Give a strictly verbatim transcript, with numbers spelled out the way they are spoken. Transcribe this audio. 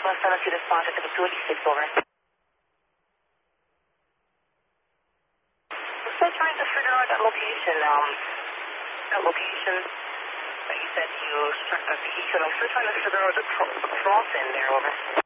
West Tennessee response to the two eighty-six, over. I'm still trying to figure out that location, um, that location that you said you struck the vehicle. I'm still trying to figure out the, cro the crossing there, over.